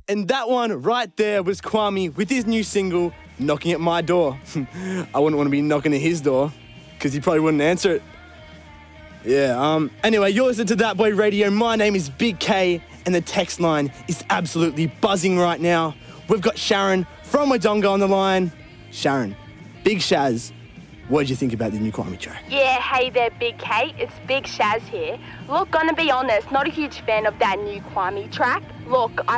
And that one right there was Kwame with his new single, Knocking at My Door. I wouldn't want to be knocking at his door, because he probably wouldn't answer it. Yeah, anyway, you're listening to That Boy Radio. My name is Big K, and the text line is absolutely buzzing right now. We've got Sharon from Wodonga on the line. Sharon, Big Shaz, what did you think about the new Kwame track? Yeah, hey there, Big K. It's Big Shaz here. Look, gonna be honest, not a huge fan of that new Kwame track. Look,